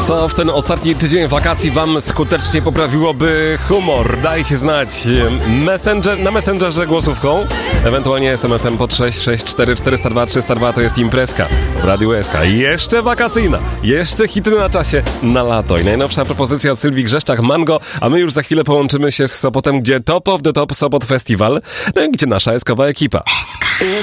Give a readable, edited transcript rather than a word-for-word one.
Co w ten ostatni tydzień wakacji wam skutecznie poprawiłoby humor? Dajcie znać na Messengerze głosówką, ewentualnie SMS-em pod 664 402 302, to jest imprezka w Radiu SK. Jeszcze wakacyjna, jeszcze hity na czasie, na lato. I najnowsza propozycja od Sylwii Grzeszczak, Mango, a my już za chwilę połączymy się z Sopotem, gdzie Top of the Top Sopot Festival, no i gdzie nasza eskowa ekipa.